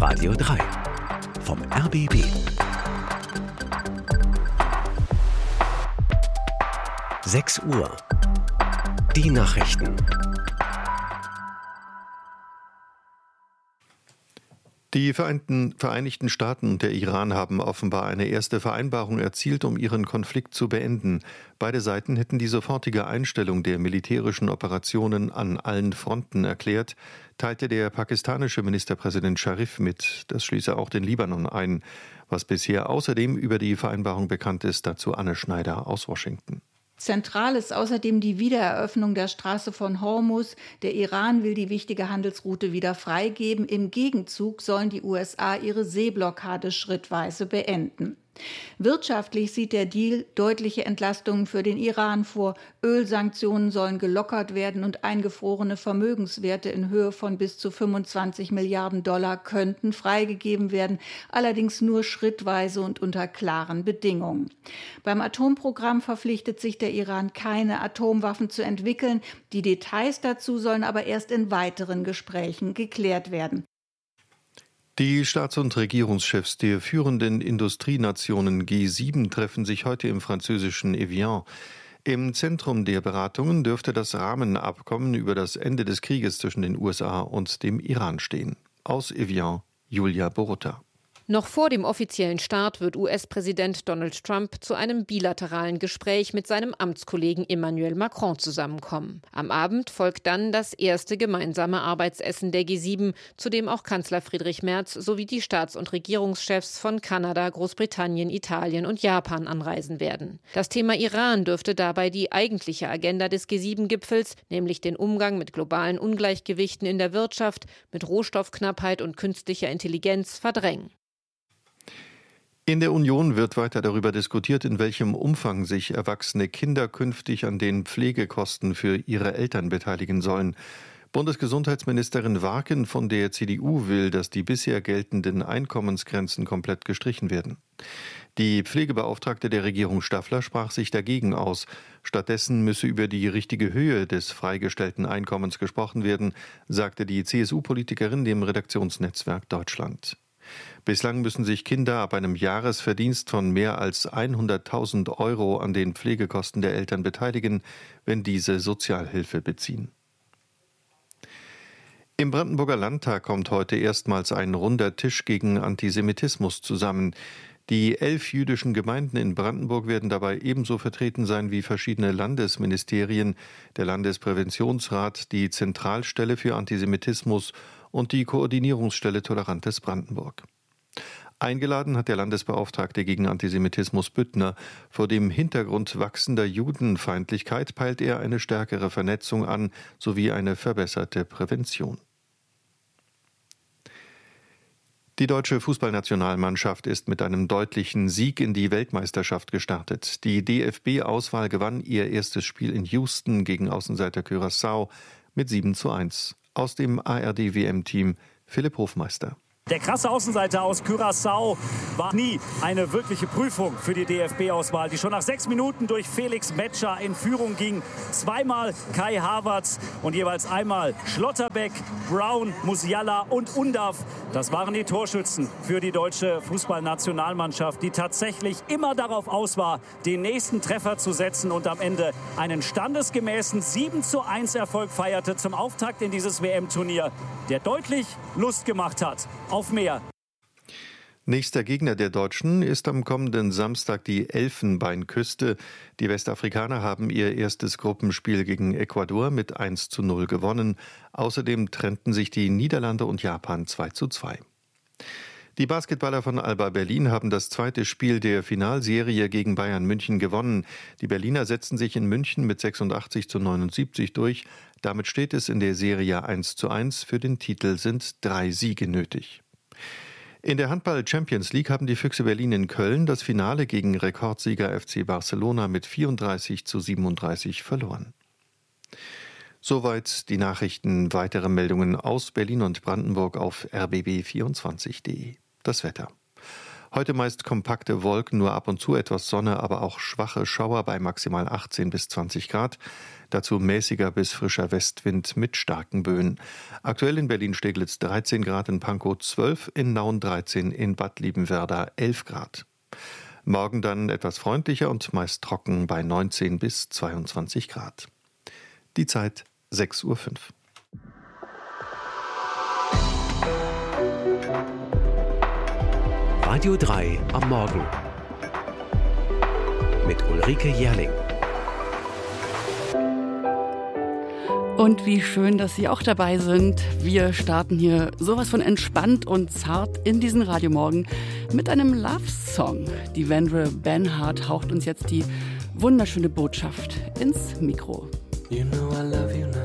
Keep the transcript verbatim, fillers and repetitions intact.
Radio drei vom R B B. sechs Uhr. Die Nachrichten. Die Vereinten, Vereinigten Staaten und der Iran haben offenbar eine erste Vereinbarung erzielt, um ihren Konflikt zu beenden. Beide Seiten hätten die sofortige Einstellung der militärischen Operationen an allen Fronten erklärt, teilte der pakistanische Ministerpräsident Sharif mit. Das schließe auch den Libanon ein. Was bisher außerdem über die Vereinbarung bekannt ist, dazu Anne Schneider aus Washington. Zentral ist außerdem die Wiedereröffnung der Straße von Hormuz. Der Iran will die wichtige Handelsroute wieder freigeben. Im Gegenzug sollen die U S A ihre Seeblockade schrittweise beenden. Wirtschaftlich sieht der Deal deutliche Entlastungen für den Iran vor. Ölsanktionen sollen gelockert werden und eingefrorene Vermögenswerte in Höhe von bis zu fünfundzwanzig Milliarden Dollar könnten freigegeben werden, allerdings nur schrittweise und unter klaren Bedingungen. Beim Atomprogramm verpflichtet sich der Iran, keine Atomwaffen zu entwickeln. Die Details dazu sollen aber erst in weiteren Gesprächen geklärt werden. Die Staats- und Regierungschefs der führenden Industrienationen G sieben treffen sich heute im französischen Evian. Im Zentrum der Beratungen dürfte das Rahmenabkommen über das Ende des Krieges zwischen den U S A und dem Iran stehen. Aus Evian, Julia Borutta. Noch vor dem offiziellen Start wird U S-Präsident Donald Trump zu einem bilateralen Gespräch mit seinem Amtskollegen Emmanuel Macron zusammenkommen. Am Abend folgt dann das erste gemeinsame Arbeitsessen der G sieben, zu dem auch Kanzler Friedrich Merz sowie die Staats- und Regierungschefs von Kanada, Großbritannien, Italien und Japan anreisen werden. Das Thema Iran dürfte dabei die eigentliche Agenda des G sieben Gipfels, nämlich den Umgang mit globalen Ungleichgewichten in der Wirtschaft, mit Rohstoffknappheit und künstlicher Intelligenz, verdrängen. In der Union wird weiter darüber diskutiert, in welchem Umfang sich erwachsene Kinder künftig an den Pflegekosten für ihre Eltern beteiligen sollen. Bundesgesundheitsministerin Warken von der C D U will, dass die bisher geltenden Einkommensgrenzen komplett gestrichen werden. Die Pflegebeauftragte der Regierung Staffler sprach sich dagegen aus. Stattdessen müsse über die richtige Höhe des freigestellten Einkommens gesprochen werden, sagte die C S U-Politikerin dem Redaktionsnetzwerk Deutschland. Bislang müssen sich Kinder ab einem Jahresverdienst von mehr als hunderttausend Euro an den Pflegekosten der Eltern beteiligen, wenn diese Sozialhilfe beziehen. Im Brandenburger Landtag kommt heute erstmals ein runder Tisch gegen Antisemitismus zusammen. Die elf jüdischen Gemeinden in Brandenburg werden dabei ebenso vertreten sein wie verschiedene Landesministerien, der Landespräventionsrat, die Zentralstelle für Antisemitismus und die Koordinierungsstelle Tolerantes Brandenburg. Eingeladen hat der Landesbeauftragte gegen Antisemitismus Büttner. Vor dem Hintergrund wachsender Judenfeindlichkeit peilt er eine stärkere Vernetzung an sowie eine verbesserte Prävention. Die deutsche Fußballnationalmannschaft ist mit einem deutlichen Sieg in die Weltmeisterschaft gestartet. Die D F B-Auswahl gewann ihr erstes Spiel in Houston gegen Außenseiter Curaçao mit sieben zu eins. Aus dem A R D-W M-Team Philipp Hofmeister. Der krasse Außenseiter aus Curaçao war nie eine wirkliche Prüfung für die D F B-Auswahl, die schon nach sechs Minuten durch Felix Metscher in Führung ging. Zweimal Kai Havertz und jeweils einmal Schlotterbeck, Brown, Musiala und Undav. Das waren die Torschützen für die deutsche Fußballnationalmannschaft, die tatsächlich immer darauf aus war, den nächsten Treffer zu setzen und am Ende einen standesgemäßen sieben zu eins Erfolg feierte zum Auftakt in dieses W M-Turnier, der deutlich Lust gemacht hat auf mehr. Nächster Gegner der Deutschen ist am kommenden Samstag die Elfenbeinküste. Die Westafrikaner haben ihr erstes Gruppenspiel gegen Ecuador mit eins zu null gewonnen. Außerdem trennten sich die Niederlande und Japan zwei zu zwei. Die Basketballer von Alba Berlin haben das zweite Spiel der Finalserie gegen Bayern München gewonnen. Die Berliner setzten sich in München mit sechsundachtzig zu neunundsiebzig durch. Damit steht es in der Serie eins zu eins. Für den Titel sind drei Siege nötig. In der Handball-Champions League haben die Füchse Berlin in Köln das Finale gegen Rekordsieger F C Barcelona mit vierunddreißig zu siebenunddreißig verloren. Soweit die Nachrichten. Weitere Meldungen aus Berlin und Brandenburg auf r b b vierundzwanzig punkt d e. Das Wetter. Heute meist kompakte Wolken, nur ab und zu etwas Sonne, aber auch schwache Schauer bei maximal achtzehn bis zwanzig Grad. Dazu mäßiger bis frischer Westwind mit starken Böen. Aktuell in Berlin-Steglitz dreizehn Grad, in Pankow zwölf, in Nauen dreizehn, in Bad Liebenwerda elf Grad. Morgen dann etwas freundlicher und meist trocken bei neunzehn bis zweiundzwanzig Grad. Die Zeit sechs Uhr fünf. Radio drei am Morgen mit Ulrike Jährling. Und wie schön, dass Sie auch dabei sind. Wir starten hier sowas von entspannt und zart in diesen Radiomorgen mit einem Love-Song. Die Vandra Benhart haucht uns jetzt die wunderschöne Botschaft ins Mikro. You know I love you now.